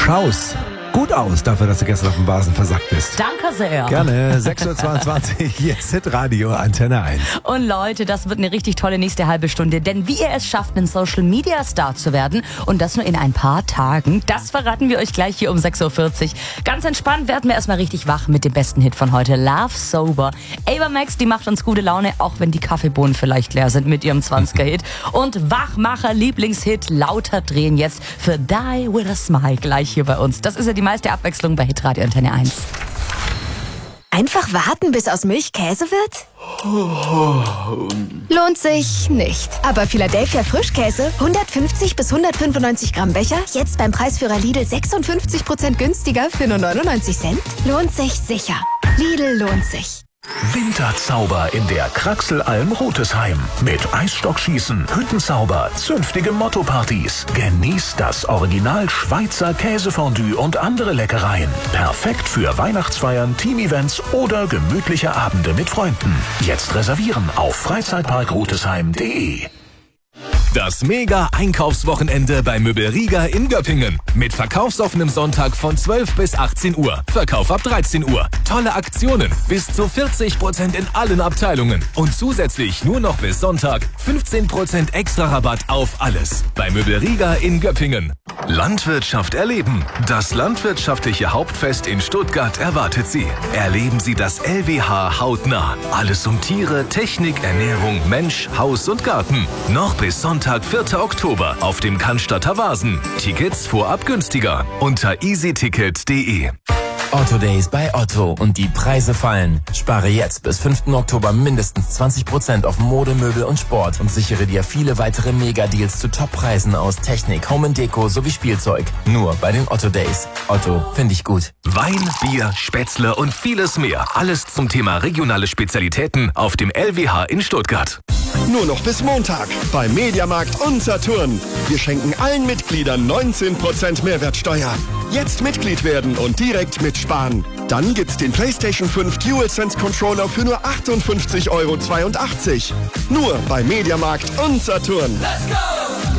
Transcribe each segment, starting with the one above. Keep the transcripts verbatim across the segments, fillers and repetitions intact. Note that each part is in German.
schaust gut aus dafür, dass du gestern auf dem Basen versackt bist. Danke sehr. Gerne. sechs Uhr zweiundzwanzig, jetzt Hit Radio Antenne eins. Und Leute, das wird eine richtig tolle nächste halbe Stunde. Denn wie ihr es schafft, ein Social Media Star zu werden und das nur in ein paar Tagen, das verraten wir euch gleich hier um sechs Uhr vierzig. Ganz entspannt werden wir erstmal richtig wach mit dem besten Hit von heute. Love Sober. Ava Max, die macht uns gute Laune, auch wenn die Kaffeebohnen vielleicht leer sind mit ihrem zwanziger-Hit. Und Wachmacher Lieblingshit Lauter drehen jetzt für Die With A Smile gleich hier bei uns. Das ist ja die meiste Abwechslung bei Hitradio Antenne eins. Einfach warten, bis aus Milch Käse wird? Lohnt sich nicht. Aber Philadelphia Frischkäse, hundertfünfzig bis hundertfünfundneunzig Gramm Becher, jetzt beim Preisführer Lidl sechsundfünfzig Prozent günstiger für nur neunundneunzig Cent? Lohnt sich sicher. Lidl lohnt sich. Winterzauber in der Kraxelalm Rotesheim. Mit Eisstockschießen, Hüttenzauber, zünftige Motto-Partys. Genießt das Original Schweizer Käsefondue und andere Leckereien. Perfekt für Weihnachtsfeiern, Team-Events oder gemütliche Abende mit Freunden. Jetzt reservieren auf freizeitparkrotesheim punkt de. Das Mega-Einkaufswochenende bei Möbelriga in Göppingen. Mit verkaufsoffenem Sonntag von zwölf bis achtzehn Uhr. Verkauf ab dreizehn Uhr. Tolle Aktionen. Bis zu vierzig Prozent in allen Abteilungen. Und zusätzlich nur noch bis Sonntag fünfzehn Prozent extra Rabatt auf alles. Bei Möbelriga in Göppingen. Landwirtschaft erleben. Das landwirtschaftliche Hauptfest in Stuttgart erwartet Sie. Erleben Sie das L W H hautnah. Alles um Tiere, Technik, Ernährung, Mensch, Haus und Garten. Noch bis Sonntag, vierten Oktober auf dem Cannstatter Vasen. Tickets vorab günstiger unter easyticket punkt de. Otto Days bei Otto und die Preise fallen. Spare jetzt bis fünften Oktober mindestens zwanzig Prozent auf Mode, Möbel und Sport und sichere dir viele weitere Mega-Deals zu Top-Preisen aus Technik, Home and Deko sowie Spielzeug. Nur bei den Otto Days. Otto, finde ich gut. Wein, Bier, Spätzle und vieles mehr. Alles zum Thema regionale Spezialitäten auf dem L W H in Stuttgart. Nur noch bis Montag bei Mediamarkt und Saturn. Wir schenken allen Mitgliedern neunzehn Prozent Mehrwertsteuer. Jetzt Mitglied werden und direkt mitsparen. Dann gibt's den PlayStation fünf DualSense Controller für nur achtundfünfzig Euro zweiundachtzig. Nur bei Mediamarkt und Saturn. Let's go!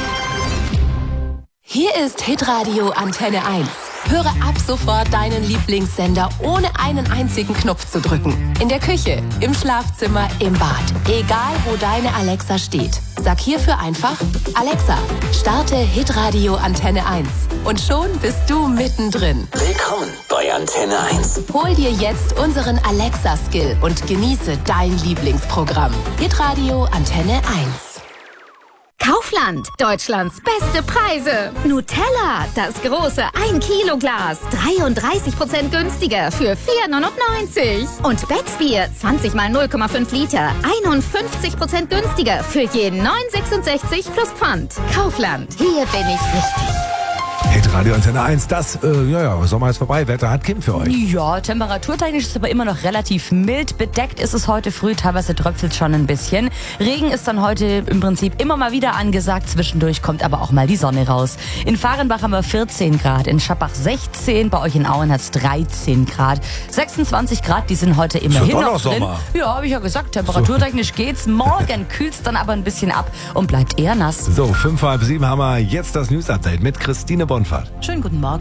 Hier ist Hitradio Antenne eins. Höre ab sofort deinen Lieblingssender, ohne einen einzigen Knopf zu drücken. In der Küche, im Schlafzimmer, im Bad. Egal, wo deine Alexa steht. Sag hierfür einfach, Alexa, starte Hitradio Antenne eins. Und schon bist du mittendrin. Willkommen bei Antenne eins. Hol dir jetzt unseren Alexa-Skill und genieße dein Lieblingsprogramm. Hitradio Antenne eins. Kaufland, Deutschlands beste Preise. Nutella, das große ein Kilo Glas, dreiunddreißig Prozent günstiger für vier neunundneunzig. Und Becksbier, zwanzig mal null Komma fünf Liter, einundfünfzig Prozent günstiger für jeden neun sechsundsechzig plus Pfand. Kaufland, hier bin ich richtig. Hit Radio Antenne eins, das, äh, ja, ja, Sommer ist vorbei, Wetter hat Kim für euch. Ja, temperaturtechnisch ist es aber immer noch relativ mild. Bedeckt ist es heute früh, teilweise tröpfelt schon ein bisschen. Regen ist dann heute im Prinzip immer mal wieder angesagt. Zwischendurch kommt aber auch mal die Sonne raus. In Fahrenbach haben wir vierzehn Grad, in Schappach sechzehn, bei euch in Auen hat es dreizehn Grad. sechsundzwanzig Grad, die sind heute immerhin noch, noch drin. Sommer. Ja, habe ich ja gesagt, temperaturtechnisch geht's. Morgen kühlt's dann aber ein bisschen ab und bleibt eher nass. So, fünf halb sieben haben wir jetzt das News-Update mit Christine Bonfahrt. Schönen guten Morgen.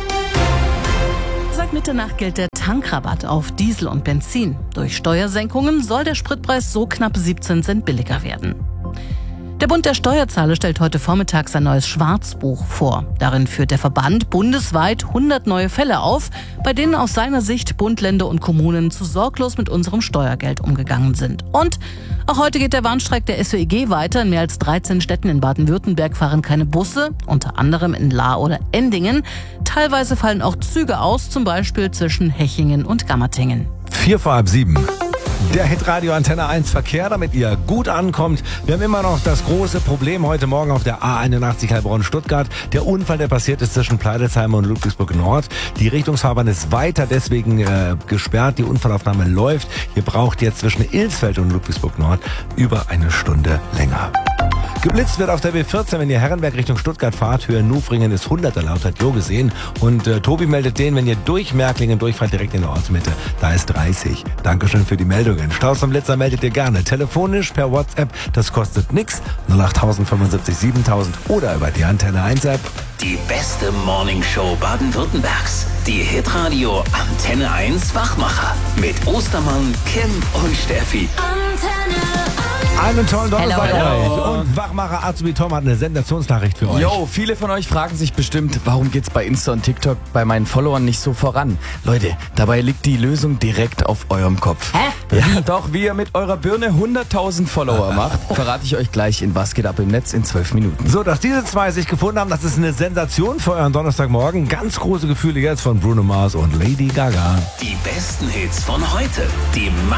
Seit Mitternacht gilt der Tankrabatt auf Diesel und Benzin. Durch Steuersenkungen soll der Spritpreis so knapp siebzehn Cent billiger werden. Der Bund der Steuerzahler stellt heute Vormittag sein neues Schwarzbuch vor. Darin führt der Verband bundesweit hundert neue Fälle auf, bei denen aus seiner Sicht Bund, Länder und Kommunen zu sorglos mit unserem Steuergeld umgegangen sind. Und auch heute geht der Warnstreik der S W E G weiter. In mehr als dreizehn Städten in Baden-Württemberg fahren keine Busse, unter anderem in Lahr oder Endingen. Teilweise fallen auch Züge aus, zum Beispiel zwischen Hechingen und Gammertingen. Vier vor halb sieben. Der Hitradio Antenne eins Verkehr, damit ihr gut ankommt. Wir haben immer noch das große Problem heute Morgen auf der A einundachtzig Heilbronn-Stuttgart. Der Unfall, der passiert ist zwischen Pleidelsheim und Ludwigsburg Nord. Die Richtungsfahrbahn ist weiter deswegen äh, gesperrt. Die Unfallaufnahme läuft. Ihr braucht jetzt zwischen Ilsfeld und Ludwigsburg Nord über eine Stunde länger. Geblitzt wird auf der B vierzehn, wenn ihr Herrenberg Richtung Stuttgart fahrt. Höhe Nufringen ist hunderter laut, hat Jo gesehen. Und äh, Tobi meldet den, wenn ihr durch Märklingen durchfahrt, direkt in der Ortsmitte. Da ist dreißig. Dankeschön für die Meldungen. Staus am Blitzer meldet ihr gerne. Telefonisch, per WhatsApp, das kostet nix. null acht fünfundsiebzig siebentausend oder über die Antenne eins App. Die beste Morningshow Baden-Württembergs. Die Hitradio Antenne eins Wachmacher. Mit Ostermann, Kim und Steffi. Antenne Einen tollen Donnerstag Hello, hello. euch. Und Wachmacher Azubi Tom hat eine Sensationsnachricht für euch. Yo, viele von euch fragen sich bestimmt, warum geht's bei Insta und TikTok bei meinen Followern nicht so voran? Leute, dabei liegt die Lösung direkt auf eurem Kopf. Hä? Ja, doch, wie ihr mit eurer Birne hunderttausend Follower macht, verrate ich euch gleich in Was geht ab im Netz in zwölf Minuten. So, dass diese zwei sich gefunden haben, das ist eine Sensation für euren Donnerstagmorgen. Ganz große Gefühle jetzt von Bruno Mars und Lady Gaga. Die besten Hits von heute. Die